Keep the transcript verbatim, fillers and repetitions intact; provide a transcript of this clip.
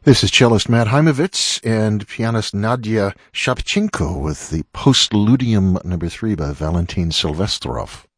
This is cellist Matt Heimovitz and pianist Nadia Shapchenko with the Postludium number three by Valentin Silvestrov.